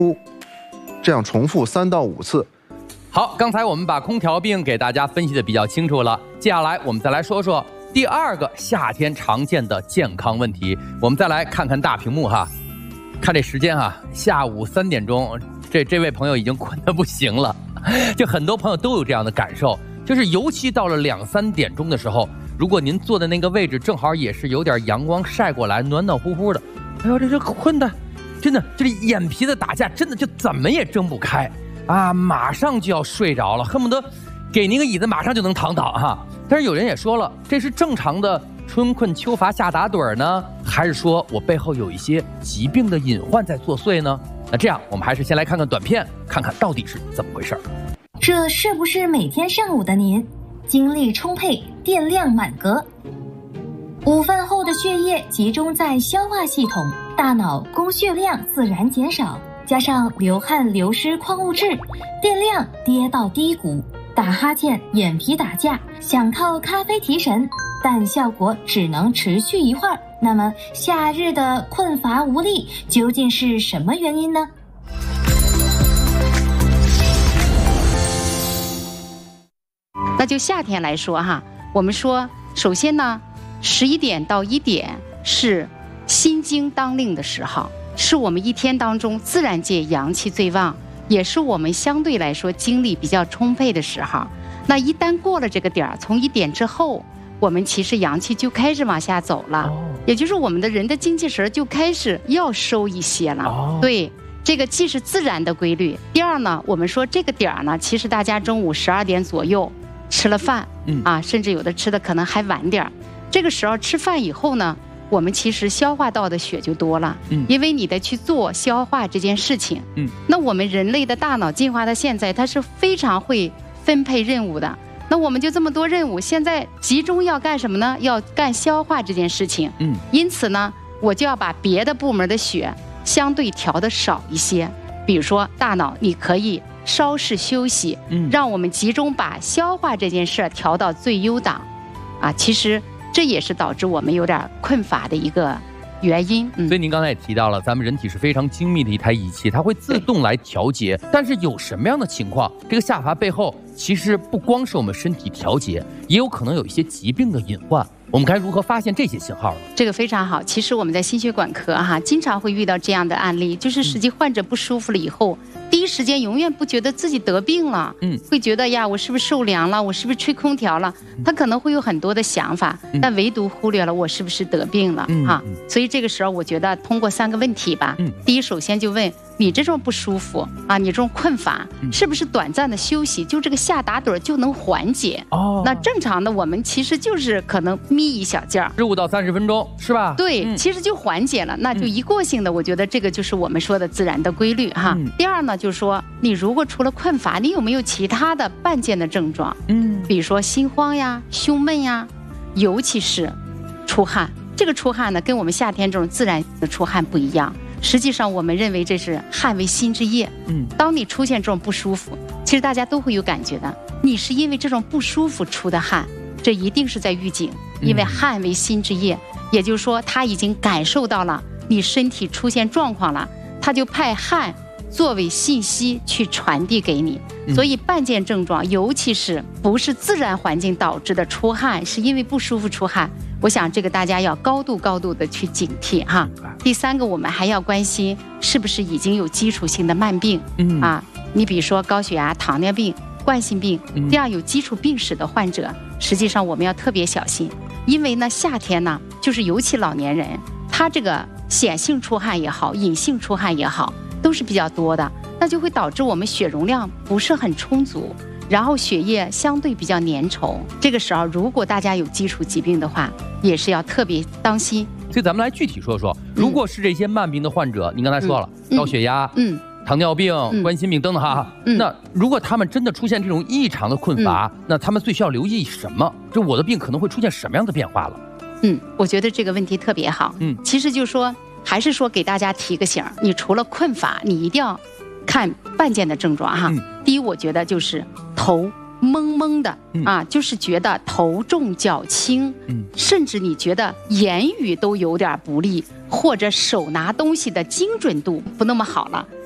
这样重复3到5次。 好，刚才我们把空调病给大家分析的比较清楚了，接下来我们再来说说第2个夏天常见的健康问题。我们再来看看大屏幕哈，看这时间哈，下午3点钟，这位朋友已经困得不行了。就很多朋友都有这样的感受，就是尤其到了2、3点钟的时候，如果您坐的那个位置正好也是有点阳光晒过来，暖暖乎乎的，哎呦，这困的，真的，这里眼皮子打架，真的就怎么也睁不开啊，马上就要睡着了，恨不得给您个椅子马上就能躺倒哈。但是有人也说了，这是正常的春困秋乏夏打盹呢，还是说我背后有一些疾病的隐患在作祟呢？那这样我们还是先来看看短片，看看到底是怎么回事。 这是不是每天上午的您精力充沛，电量满格？午饭后的血液集中在消化系统，大脑供血量自然减少，加上流汗流失矿物质，电量跌到低谷，打哈欠、眼皮打架，想靠咖啡提神，但效果只能持续一会儿。那么夏日的困乏无力究竟是什么原因呢？ 那就夏天来说哈，我们说首先呢，11点到1点是心经当令的时候，是我们一天当中自然界阳气最旺，也是我们相对来说精力比较充沛的时候。那一旦过了这个点儿，从1点之后，我们其实阳气就开始往下走了，也就是我们的人的精气神就开始要收一些了。对，这个既是自然的规律。第二呢，我们说这个点儿呢，其实大家中午12点左右吃了饭，甚至有的吃的可能还晚点儿。这个时候吃饭以后呢，我们其实消化道的血就多了，因为你得去做消化这件事情。那我们人类的大脑进化到现在，它是非常会分配任务的。那我们就这么多任务，现在集中要干什么呢？要干消化这件事情。因此呢，我就要把别的部门的血相对调得少一些。比如说大脑，你可以稍事休息，让我们集中把消化这件事调到最优档。其实这也是导致我们有点困乏的一个原因。 所以您刚才也提到了，咱们人体是非常精密的一台仪器，它会自动来调节。但是有什么样的情况，这个下乏背后其实不光是我们身体调节，也有可能有一些疾病的隐患。我们该如何发现这些信号呢？ 这个非常好。其实我们在心血管科经常会遇到这样的案例，就是实际患者不舒服了以后，第一时间永远不觉得自己得病了，会觉得呀，我是不是受凉了，我是不是吹空调了，他可能会有很多的想法，但唯独忽略了我是不是得病了所以这个时候我觉得通过3个问题吧。第一，首先就问你这种不舒服你这种困乏是不是短暂的休息，就这个下打盹就能缓解？那正常的我们其实就是可能眯一小觉 ，15到30分钟是吧？ 对，其实就缓解了。那就一过性的，我觉得这个就是我们说的自然的规律第二呢，就是说你如果除了困乏，你有没有其他的伴见的症状？比如说心慌呀、胸闷呀，尤其是出汗。这个出汗呢，跟我们夏天这种自然的出汗不一样。实际上我们认为这是汗为心之液。当你出现这种不舒服，其实大家都会有感觉的，你是因为这种不舒服出的汗，这一定是在预警，因为汗为心之液，也就是说他已经感受到了你身体出现状况了，他就派汗作为信息去传递给你。所以伴见症状，尤其是不是自然环境导致的出汗，是因为不舒服出汗，我想这个大家要高度的去警惕第3个，我们还要关心是不是已经有基础性的慢病你比如说高血压、糖尿病、冠心病这样有基础病史的患者，实际上我们要特别小心。因为呢，夏天呢，就是尤其老年人，他这个显性出汗也好，隐性出汗也好，都是比较多的，那就会导致我们血容量不是很充足，然后血液相对比较粘稠。这个时候如果大家有基础疾病的话，也是要特别当心。 所以咱们来具体说说，如果是这些慢病的患者，您刚才说了高血压、糖尿病、冠心病等等那如果他们真的出现这种异常的困乏，那他们最需要留意什么？就我的病可能会出现什么样的变化了？ 我觉得这个问题特别好。其实就说还是说给大家提个醒，你除了困乏，你一定要看伴见的症状第一，我觉得就是头懵懵的就是觉得头重脚轻，甚至你觉得言语都有点不利，或者手拿东西的精准度不那么好了，